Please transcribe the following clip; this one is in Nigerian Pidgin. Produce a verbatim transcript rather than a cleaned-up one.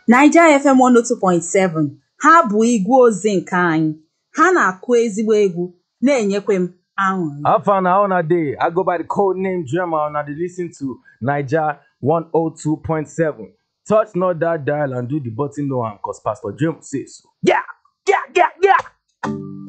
Naija F M one oh two point seven ha bụ igwe ozi nke anyị, ha na-akụ ezigbo egwu na-enyekwa m aṅụrị. How far now on a day? I go by the code name Drama and I listen to Naija one oh two point seven. Touch not that dial and do the button no one cause Pastor James says so. Yeah, yeah, yeah, yeah.